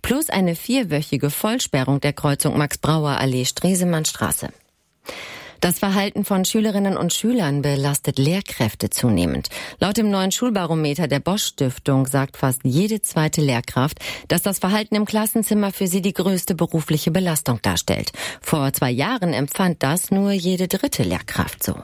plus eine 4-wöchige Vollsperrung der Kreuzung Max-Brauer-Allee-Stresemannstraße. Das Verhalten von Schülerinnen und Schülern belastet Lehrkräfte zunehmend. Laut dem neuen Schulbarometer der Bosch-Stiftung sagt fast jede zweite Lehrkraft, dass das Verhalten im Klassenzimmer für sie die größte berufliche Belastung darstellt. Vor 2 Jahren empfand das nur jede dritte Lehrkraft so.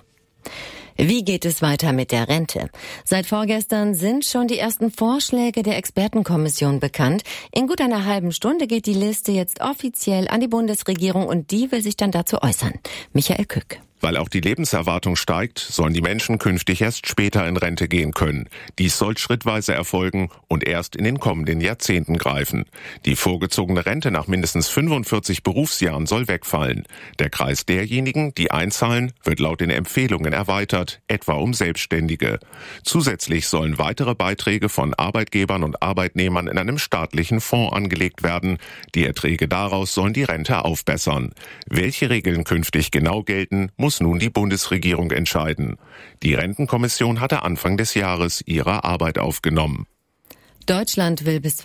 Wie geht es weiter mit der Rente? Seit vorgestern sind schon die ersten Vorschläge der Expertenkommission bekannt. In gut einer halben Stunde geht die Liste jetzt offiziell an die Bundesregierung und die will sich dann dazu äußern. Michael Kück. Weil auch die Lebenserwartung steigt, sollen die Menschen künftig erst später in Rente gehen können. Dies soll schrittweise erfolgen und erst in den kommenden Jahrzehnten greifen. Die vorgezogene Rente nach mindestens 45 Berufsjahren soll wegfallen. Der Kreis derjenigen, die einzahlen, wird laut den Empfehlungen erweitert, etwa um Selbstständige. Zusätzlich sollen weitere Beiträge von Arbeitgebern und Arbeitnehmern in einem staatlichen Fonds angelegt werden. Die Erträge daraus sollen die Rente aufbessern. Welche Regeln künftig genau gelten, muss nun die Bundesregierung entscheiden. Die Rentenkommission hatte Anfang des Jahres ihre Arbeit aufgenommen. Deutschland will bis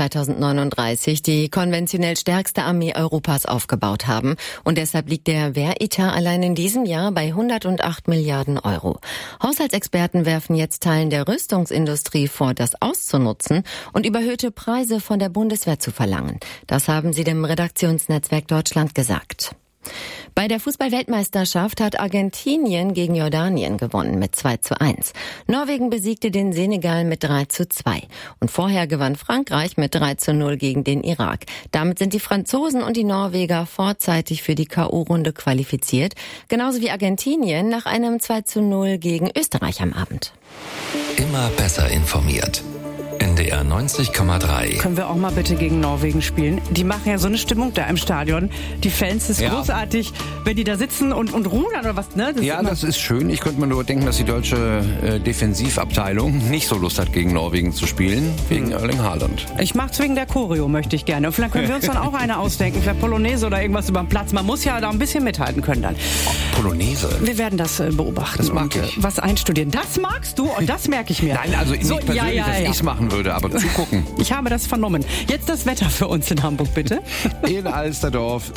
2039 die konventionell stärkste Armee Europas aufgebaut haben. Und deshalb liegt der Wehretat allein in diesem Jahr bei 108 Milliarden Euro. Haushaltsexperten werfen jetzt Teilen der Rüstungsindustrie vor, das auszunutzen und überhöhte Preise von der Bundeswehr zu verlangen. Das haben sie dem Redaktionsnetzwerk Deutschland gesagt. Bei der Fußball-Weltmeisterschaft hat Argentinien gegen Jordanien gewonnen mit 2:1. Norwegen besiegte den Senegal mit 3:2. Und vorher gewann Frankreich mit 3:0 gegen den Irak. Damit sind die Franzosen und die Norweger vorzeitig für die K.O.-Runde qualifiziert. Genauso wie Argentinien nach einem 2:0 gegen Österreich am Abend. Immer besser informiert. NDR 90,3. Können wir auch mal bitte gegen Norwegen spielen? Die machen ja so eine Stimmung da im Stadion. Die Fans, das ist großartig, wenn die da sitzen und rudern oder was, ne? Das ist schön. Ich könnte mir nur denken, dass die deutsche Defensivabteilung nicht so Lust hat, gegen Norwegen zu spielen, wegen Erling Haaland. Ich mach's wegen der Choreo, möchte ich gerne. Und vielleicht können wir uns dann auch eine ausdenken, vielleicht Polonaise oder irgendwas über den Platz. Man muss ja da ein bisschen mithalten können dann. Polonaise? Wir werden das beobachten. Das mag ich. Was einstudieren. Das magst du und das merke ich mir. Nein, also nicht persönlich, dass ich's machen würde, aber zugucken. Ich habe das vernommen. Jetzt das Wetter für uns in Hamburg, bitte. In Alsterdorf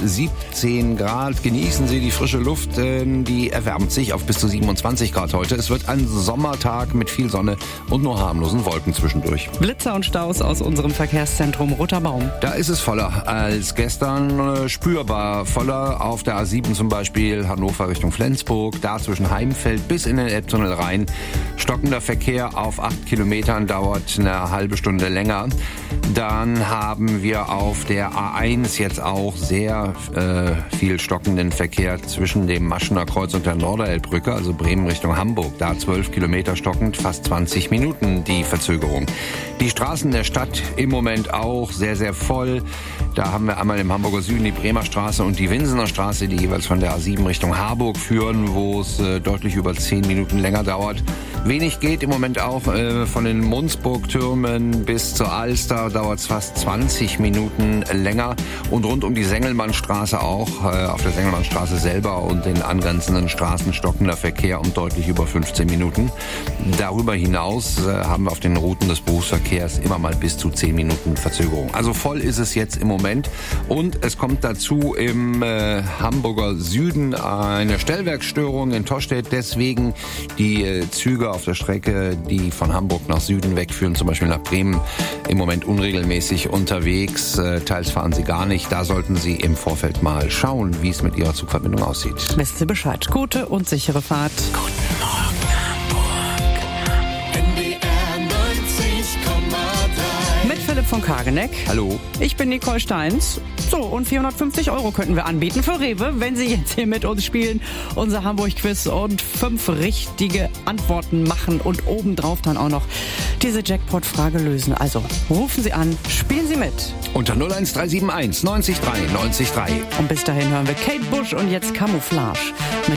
17 Grad. Genießen Sie die frische Luft. Die erwärmt sich auf bis zu 27 Grad heute. Es wird ein Sommertag mit viel Sonne und nur harmlosen Wolken zwischendurch. Blitzer und Staus aus unserem Verkehrszentrum Roter Baum. Da ist es voller als gestern, spürbar voller auf der A7 zum Beispiel, Hannover Richtung Flensburg, da zwischen Heimfeld bis in den Elbtunnel rein. Stockender Verkehr auf 8 Kilometern, dauert eine halbe Stunde länger. Dann haben wir auf der A1 jetzt auch sehr viel stockenden Verkehr zwischen dem Maschener Kreuz und der Norderelbbrücke, also Bremen Richtung Hamburg. Da 12 Kilometer stockend, fast 20 Minuten die Verzögerung. Die Straßen der Stadt im Moment auch sehr, sehr voll. Da haben wir einmal im Hamburger Süden die Bremer Straße und die Winsener Straße, die jeweils von der A7 Richtung Harburg führen, wo es deutlich über 10 Minuten länger dauert. Wenig geht im Moment auch von den Mundsburg-Türmen bis zur Alster, dauert es fast 20 Minuten länger. Und rund um die Sengelmannstraße auch, auf der Sengelmannstraße selber und den angrenzenden Straßen stockender Verkehr um deutlich über 15 Minuten. Darüber hinaus haben wir auf den Routen des Berufsverkehrs immer mal bis zu 10 Minuten Verzögerung. Also voll ist es jetzt im Moment. Und es kommt dazu im Hamburger Süden eine Stellwerksstörung in Tostedt. Deswegen die Züge auf der Strecke, die von Hamburg nach Süden wegführen, zum Beispiel nach Bremen, im Moment unregelmäßig unterwegs. Teils fahren sie gar nicht. Da sollten Sie im Vorfeld mal schauen, wie es mit Ihrer Zugverbindung aussieht. Wisst ihr Bescheid. Gute und sichere Fahrt. Guten Morgen, Hamburg. NDR 90,3. Mit Philipp von Kageneck. Hallo. Ich bin Nicole Steins. So, und 450 € könnten wir anbieten für Rewe, wenn Sie jetzt hier mit uns spielen. Unser Hamburg-Quiz und 5 richtige Antworten machen und obendrauf dann auch noch diese Jackpot-Frage lösen. Also rufen Sie an, spielen Sie mit. Unter 01371 90 3 90 3. Und bis dahin hören wir Kate Bush und jetzt Camouflage mit